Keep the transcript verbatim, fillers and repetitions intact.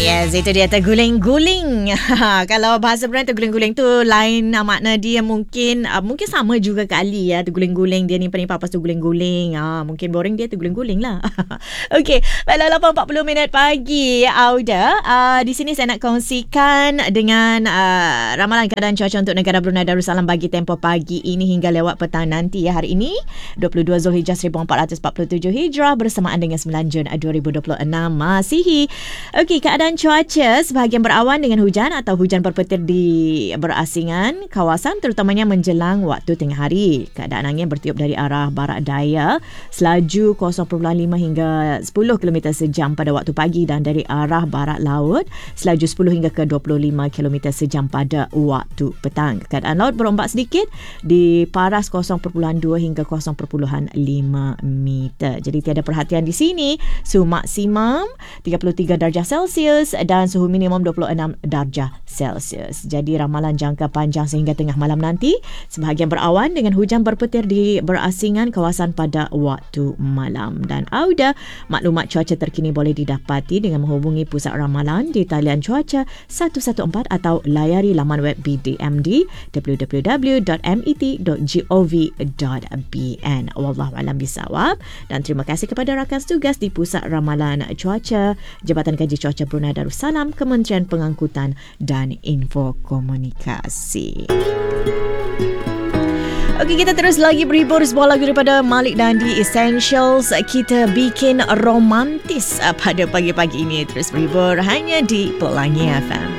Yes, itu dia terguling-guling. Kalau bahasa Brunei terguling-guling tu lain uh, makna dia mungkin uh, mungkin sama juga kali ya. Terguling-guling dia ni penipu apa tu guling-guling. Ah, mungkin boring dia terguling-guling lah. Okey, baiklah lapan empat puluh minit pagi Auda. Uh, di sini saya nak kongsikan dengan uh, ramalan keadaan cuaca untuk negara Brunei Darussalam bagi tempoh pagi ini hingga lewat petang nanti ya. Hari ini dua puluh dua Zulhijjah seribu empat ratus empat puluh tujuh Hijrah bersamaan dengan sembilan Jun dua ribu dua puluh enam Masihi. Okey, keadaan cuaca sebahagian berawan dengan hujan atau hujan berpetir di berasingan kawasan terutamanya menjelang waktu tengah hari. Keadaan angin bertiup dari arah barat daya selaju kosong perpuluhan lima hingga sepuluh kilometer sejam pada waktu pagi dan dari arah barat laut selaju sepuluh hingga ke dua puluh lima kilometer sejam pada waktu petang. Keadaan laut berombak sedikit di paras kosong perpuluhan dua hingga kosong perpuluhan lima meter. Jadi tiada perhatian di sini. Suhu maksimum tiga puluh tiga darjah Celsius dan suhu minimum dua puluh enam darjah Celsius. Jadi ramalan jangka panjang sehingga tengah malam nanti sebahagian berawan dengan hujan berpetir di berasingan kawasan pada waktu malam. Dan Auda, maklumat cuaca terkini boleh didapati dengan menghubungi pusat ramalan di talian cuaca satu satu empat atau layari laman web B D M D w w w dot met dot gov dot b n. Wallahualam bisawab dan terima kasih kepada rakan tugas di Pusat Ramalan Cuaca Jabatan Kaji Cuaca Brunei Darussalam, Kementerian Pengangkutan dan Info Komunikasi. Okey, kita terus lagi berhibur sebuah lagu daripada Malik dan The Essentials. Kita bikin romantis pada pagi-pagi ini. Terus berhibur hanya di Pelangi F M.